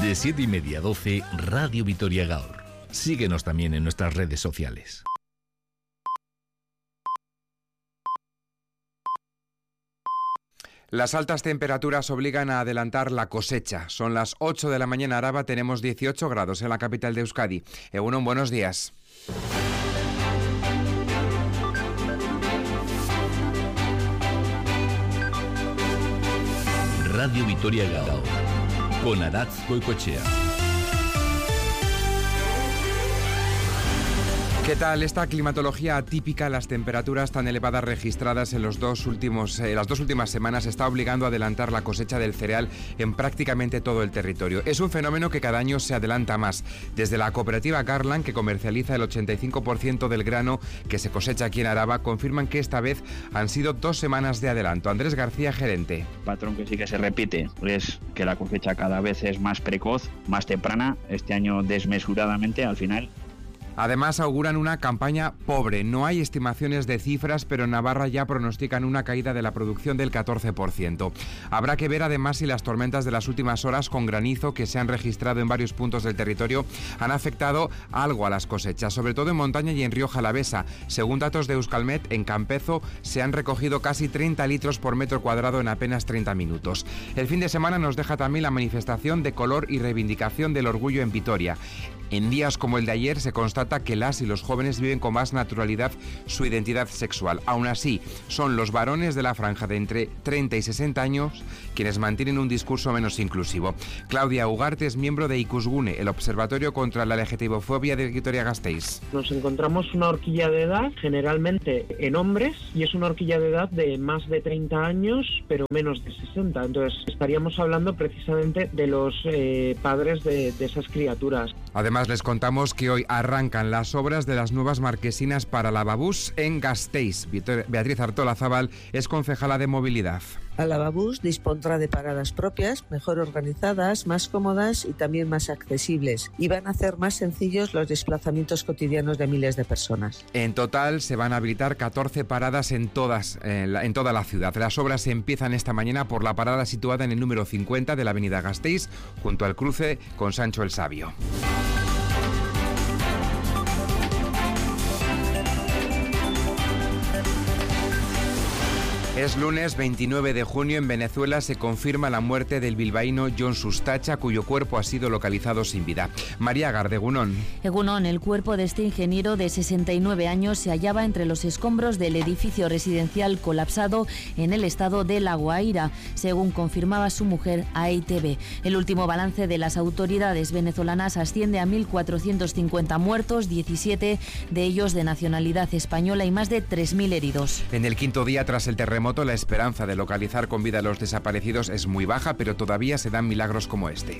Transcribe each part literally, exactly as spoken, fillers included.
De siete y media a doce, Radio Vitoria Gaur. Síguenos también en nuestras redes sociales. Las altas temperaturas obligan a adelantar la cosecha. Son las ocho de la mañana Araba, tenemos dieciocho grados en la capital de Euskadi. Egunon, buenos días. Radio Vitoria Gaur, con Aratz Goicoechea. ¿Qué tal esta climatología atípica? Las temperaturas tan elevadas registradas en los dos últimos, eh, las dos últimas semanas está obligando a adelantar la cosecha del cereal en prácticamente todo el territorio. Es un fenómeno que cada año se adelanta más. Desde la cooperativa Garland, que comercializa el ochenta y cinco por ciento del grano que se cosecha aquí en Araba, confirman que esta vez han sido dos semanas de adelanto. Andrés García, gerente. Patrón que sí que se repite es que la cosecha cada vez es más precoz, más temprana, este año desmesuradamente al final. Además, auguran una campaña pobre. No hay estimaciones de cifras, pero en Navarra ya pronostican una caída de la producción del catorce por ciento. Habrá que ver además si las tormentas de las últimas horas con granizo que se han registrado en varios puntos del territorio han afectado algo a las cosechas, sobre todo en montaña y en Rioja Alavesa. Según datos de Euskalmet, en Campezo se han recogido casi treinta litros por metro cuadrado en apenas treinta minutos. El fin de semana nos deja también la manifestación de color y reivindicación del orgullo en Vitoria. En días como el de ayer se constata que las y los jóvenes viven con más naturalidad su identidad sexual. Aún así, son los varones de la franja de entre treinta y sesenta años quienes mantienen un discurso menos inclusivo. Claudia Ugarte es miembro de Ikusgune, el Observatorio contra la L G T B fobia de Vitoria-Gasteiz. Nos encontramos una horquilla de edad, generalmente en hombres, y es una horquilla de edad de más de treinta años, pero menos de sesenta. Entonces, estaríamos hablando precisamente de los eh, padres de, de esas criaturas. Además, les contamos que hoy arrancan las obras de las nuevas marquesinas para lavabús en Gasteiz. Beatriz Artolazábal es concejala de movilidad. El lavabús dispondrá de paradas propias, mejor organizadas, más cómodas y también más accesibles, y van a hacer más sencillos los desplazamientos cotidianos de miles de personas. En total se van a habilitar catorce paradas en, todas, en, la, en toda la ciudad. Las obras empiezan esta mañana por la parada situada en el número cincuenta de la avenida Gasteiz, junto al cruce con Sancho el Sabio. Es lunes veintinueve de junio. En Venezuela se confirma la muerte del bilbaíno Jon Sustacha, cuyo cuerpo ha sido localizado sin vida. María Garde, Egunon. Egunon, el cuerpo de este ingeniero de sesenta y nueve años se hallaba entre los escombros del edificio residencial colapsado en el estado de La Guaira, según confirmaba su mujer a E I T V. El último balance de las autoridades venezolanas asciende a mil cuatrocientos cincuenta muertos, diecisiete de ellos de nacionalidad española y más de tres mil heridos. En el quinto día tras el terremoto, la esperanza de localizar con vida a los desaparecidos es muy baja, pero todavía se dan milagros como este.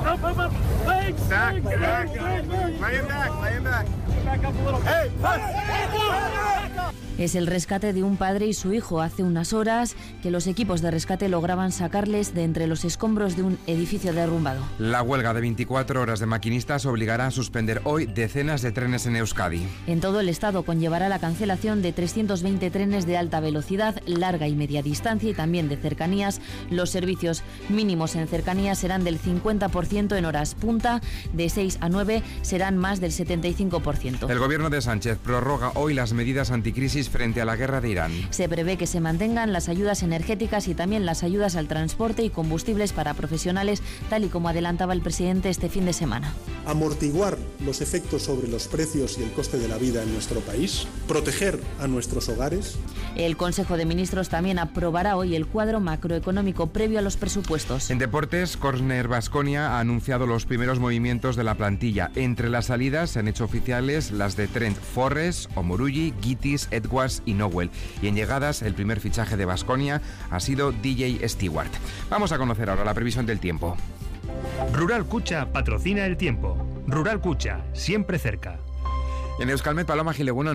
Es el rescate de un padre y su hijo. Hace unas horas que los equipos de rescate lograban sacarles de entre los escombros de un edificio derrumbado. La huelga de veinticuatro horas de maquinistas obligará a suspender hoy decenas de trenes en Euskadi. En todo el estado conllevará la cancelación de trescientos veinte trenes de alta velocidad, larga y media distancia y también de cercanías. Los servicios mínimos en cercanías serán del cincuenta por ciento, en horas punta de seis a nueve serán más del setenta y cinco por ciento. El gobierno de Sánchez prorroga hoy las medidas anticrisis frente a la guerra de Irán. Se prevé que se mantengan las ayudas energéticas y también las ayudas al transporte y combustibles para profesionales, tal y como adelantaba el presidente este fin de semana. Amortiguar los efectos sobre los precios y el coste de la vida en nuestro país, proteger a nuestros hogares. El Consejo de Ministros también aprobará hoy el cuadro macroeconómico previo a los presupuestos. En deportes, Corner Baskonia ha anunciado los primeros movimientos de la plantilla. Entre las salidas se han hecho oficiales las de Trent Forrest, Omorulli, Gitis, Edwards y Nowell. Y en llegadas, el primer fichaje de Baskonia ha sido D J Stewart. Vamos a conocer ahora la previsión del tiempo. Rural Cucha patrocina el tiempo. Rural Cucha, siempre cerca. En Euskalmet, Paloma Gil, Egunon.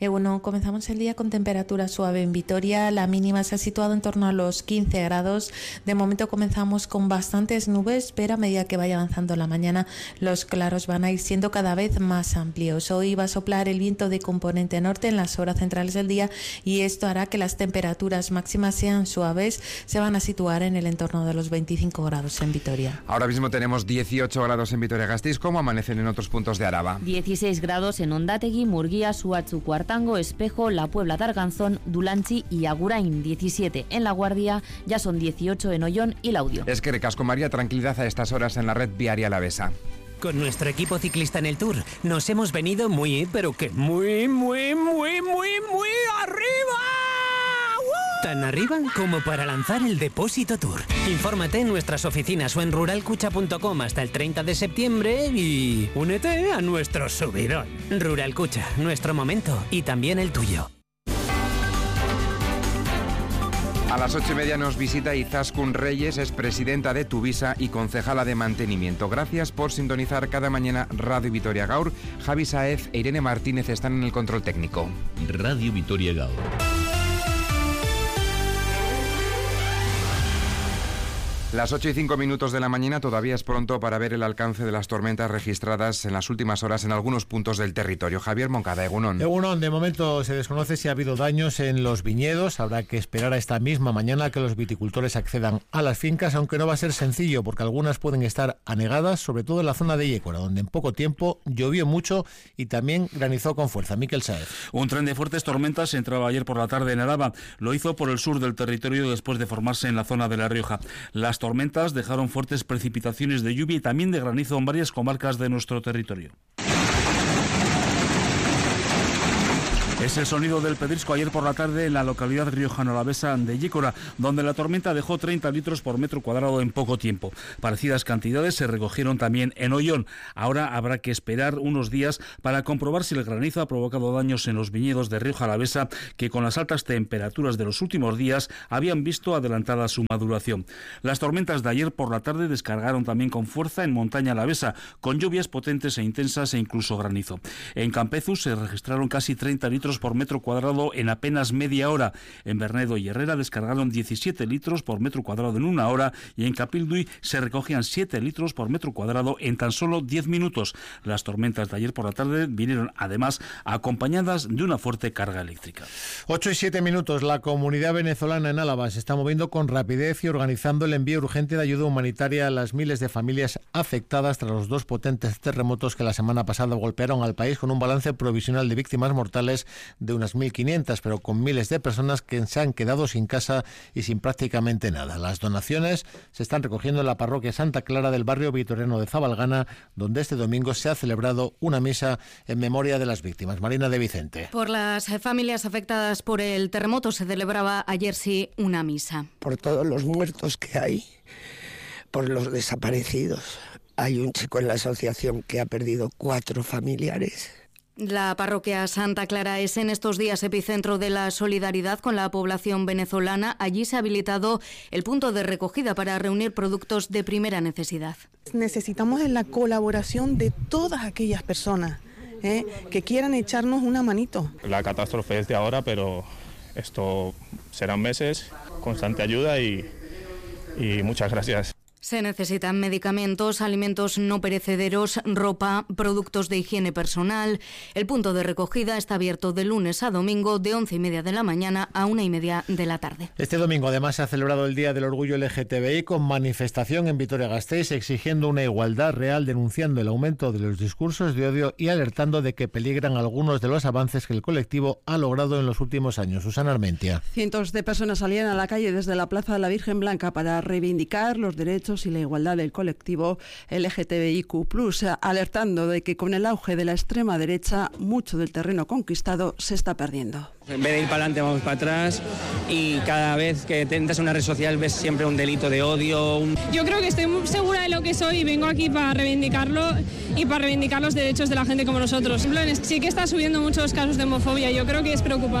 Eh, bueno, comenzamos el día con temperatura suave en Vitoria. La mínima se ha situado en torno a los quince grados. De momento comenzamos con bastantes nubes, pero a medida que vaya avanzando la mañana, los claros van a ir siendo cada vez más amplios. Hoy va a soplar el viento de componente norte en las horas centrales del día y esto hará que las temperaturas máximas sean suaves. Se van a situar en el entorno de los veinticinco grados en Vitoria. Ahora mismo tenemos dieciocho grados en Vitoria-Gasteiz. ¿Cómo amanecen en otros puntos de Araba? dieciséis grados en Ondategui, Murguía, Suatzu, Cuartango, Espejo, La Puebla de Arganzón, Dulantzi y Agurain. diecisiete en La Guardia, ya son dieciocho en Ollón y Laudio. Es que recasco María, tranquilidad a estas horas en la red viaria alavesa. Con nuestro equipo ciclista en el Tour nos hemos venido muy, pero que muy, muy, muy, muy, muy arriba. ¡Uh! Tan arriba como para lanzar el Depósito Tour. Infórmate en nuestras oficinas o en rural cucha punto com hasta el treinta de septiembre y únete a nuestro subidón. Rural Cucha, nuestro momento y también el tuyo. A las ocho y media nos visita Izaskun Reyes, es presidenta de Tuvisa y concejala de mantenimiento. Gracias por sintonizar cada mañana Radio Vitoria Gaur. Javi Saez e Irene Martínez están en el control técnico. Radio Vitoria Gaur. Las ocho y cinco minutos de la mañana, todavía es pronto para ver el alcance de las tormentas registradas en las últimas horas en algunos puntos del territorio. Javier Moncada, Egunon. Egunon, de momento se desconoce si ha habido daños en los viñedos. Habrá que esperar a esta misma mañana que los viticultores accedan a las fincas, aunque no va a ser sencillo porque algunas pueden estar anegadas, sobre todo en la zona de Yécora, donde en poco tiempo llovió mucho y también granizó con fuerza. Miquel Saez. Un tren de fuertes tormentas entraba ayer por la tarde en Araba. Lo hizo por el sur del territorio después de formarse en la zona de La Rioja. Las tormentas dejaron fuertes precipitaciones de lluvia y también de granizo en varias comarcas de nuestro territorio. Es el sonido del pedrisco ayer por la tarde en la localidad riojano-alavesa de Yécora, donde la tormenta dejó treinta litros por metro cuadrado en poco tiempo. Parecidas cantidades se recogieron también en Ollón. Ahora habrá que esperar unos días para comprobar si el granizo ha provocado daños en los viñedos de Rioja Alavesa, que con las altas temperaturas de los últimos días habían visto adelantada su maduración. Las tormentas de ayer por la tarde descargaron también con fuerza en Montaña Alavesa, con lluvias potentes e intensas e incluso granizo. En Campezu se registraron casi treinta litros por metro cuadrado en apenas media hora. En Bernedo y Herrera descargaron diecisiete litros por metro cuadrado en una hora y en Capilduy se recogían siete litros por metro cuadrado en tan solo diez minutos. Las tormentas de ayer por la tarde vinieron además acompañadas de una fuerte carga eléctrica. ocho y siete minutos. La comunidad venezolana en Álava se está moviendo con rapidez y organizando el envío urgente de ayuda humanitaria a las miles de familias afectadas tras los dos potentes terremotos que la semana pasada golpearon al país, con un balance provisional de víctimas mortales de unas mil quinientas, pero con miles de personas que se han quedado sin casa y sin prácticamente nada. Las donaciones se están recogiendo en la parroquia Santa Clara del barrio vitoriano de Zabalgana, donde este domingo se ha celebrado una misa en memoria de las víctimas. Marina de Vicente. Por las familias afectadas por el terremoto se celebraba ayer sí una misa. Por todos los muertos que hay, por los desaparecidos. Hay un chico en la asociación que ha perdido cuatro familiares. La parroquia Santa Clara es en estos días epicentro de la solidaridad con la población venezolana. Allí se ha habilitado el punto de recogida para reunir productos de primera necesidad. Necesitamos la colaboración de todas aquellas personas ¿eh? que quieran echarnos una manito. La catástrofe es de ahora, pero esto serán meses, constante ayuda y, y muchas gracias. Se necesitan medicamentos, alimentos no perecederos, ropa, productos de higiene personal. El punto de recogida está abierto de lunes a domingo de once y media de la mañana a una y media de la tarde. Este domingo además se ha celebrado el Día del Orgullo L G T B I con manifestación en Vitoria-Gasteiz exigiendo una igualdad real, denunciando el aumento de los discursos de odio y alertando de que peligran algunos de los avances que el colectivo ha logrado en los últimos años. Susana Armentia. Cientos de personas salían a la calle desde la Plaza de la Virgen Blanca para reivindicar los derechos y la igualdad del colectivo L G T B I Q plus, alertando de que con el auge de la extrema derecha mucho del terreno conquistado se está perdiendo. En vez de ir para adelante vamos para atrás y cada vez que te entras en una red social ves siempre un delito de odio. Un... Yo creo que estoy muy segura de lo que soy y vengo aquí para reivindicarlo y para reivindicar los derechos de la gente como nosotros. Sí que está subiendo muchos casos de homofobia, yo creo que es preocupante.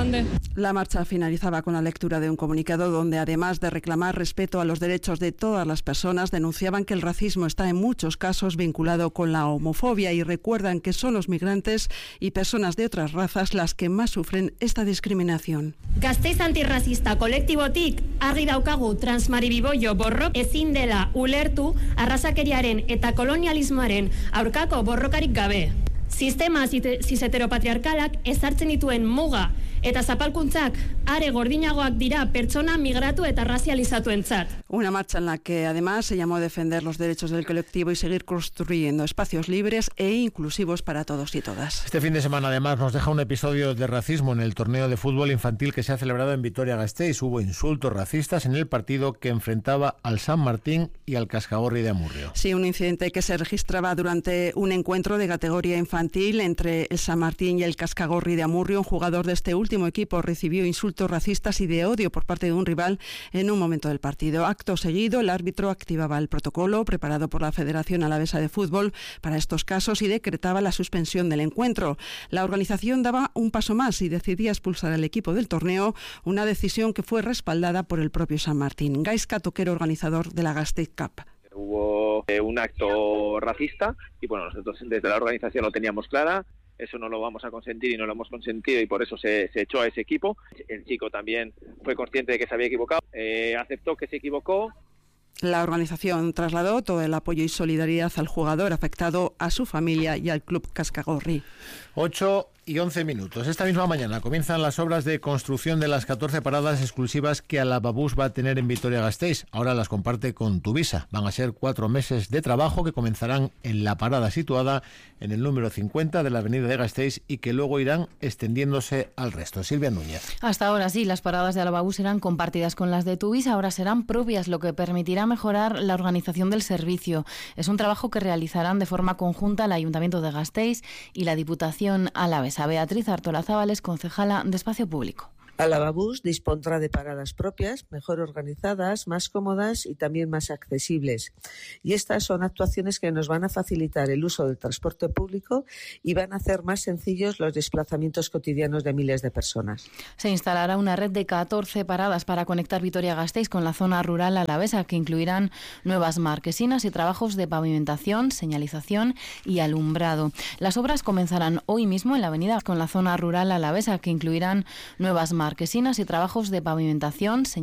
La marcha finalizaba con la lectura de un comunicado donde, además de reclamar respeto a los derechos de todas las personas, denunciaban que el racismo está en muchos casos vinculado con la homofobia y recuerdan que son los migrantes y personas de otras razas las que más sufren esta discriminación. Gasteiz antirrazista kolektibotik argi daukagu transmaribiboio borrok ezin dela ulertu arrazakeriaren eta kolonialismoaren aurkako borrokarik gabe. Sistema cis-heteropatriarkalak ezartzen dituen muga eta zapalkuntzak are gordinagoak dira pertsona migratu eta razializatuentzat. Una marcha en la que además se llamó a defender los derechos del colectivo y seguir construyendo espacios libres e inclusivos para todos y todas. Este fin de semana además nos deja un episodio de racismo en el torneo de fútbol infantil que se ha celebrado en Vitoria-Gasteiz. Hubo insultos racistas en el partido que enfrentaba al San Martín y al Cascagorri de Amurrio. Sí, un incidente que se registraba durante un encuentro de categoría infantil entre el San Martín y el Cascagorri de Amurrio. Un jugador de este último equipo recibió insultos racistas y de odio por parte de un rival en un momento del partido. Acto seguido, el árbitro activaba el protocolo preparado por la Federación Alavesa de Fútbol para estos casos y decretaba la suspensión del encuentro. La organización daba un paso más y decidía expulsar al equipo del torneo, una decisión que fue respaldada por el propio San Martín. Gaizka Toquero, organizador de la Gasteiz Cup. Hubo eh, un acto racista y bueno, nosotros desde la organización lo teníamos clara. Eso no lo vamos a consentir y no lo hemos consentido y por eso se, se echó a ese equipo. El chico también fue consciente de que se había equivocado, eh, aceptó que se equivocó. La organización trasladó todo el apoyo y solidaridad al jugador afectado, a su familia y al club Cascagorri. ocho y once minutos. Esta misma mañana comienzan las obras de construcción de las catorce paradas exclusivas que Alavabús va a tener en Vitoria-Gasteiz. Ahora las comparte con Tuvisa. Van a ser cuatro meses de trabajo que comenzarán en la parada situada en el número cincuenta de la avenida de Gasteiz y que luego irán extendiéndose al resto. Silvia Núñez. Hasta ahora sí, las paradas de Alavabús eran compartidas con las de Tuvisa, ahora serán propias, lo que permitirá mejorar la organización del servicio. Es un trabajo que realizarán de forma conjunta el Ayuntamiento de Gasteiz y la Diputación Alavesa. Beatriz Artolazábal es concejala de Espacio Público. Alavabús dispondrá de paradas propias, mejor organizadas, más cómodas y también más accesibles. Y estas son actuaciones que nos van a facilitar el uso del transporte público y van a hacer más sencillos los desplazamientos cotidianos de miles de personas. Se instalará una red de catorce paradas para conectar Vitoria-Gasteiz con la zona rural alavesa, que incluirán nuevas marquesinas y trabajos de pavimentación, señalización y alumbrado. Las obras comenzarán hoy mismo en la avenida con la zona rural alavesa, que incluirán nuevas marquesinas y trabajos de pavimentación,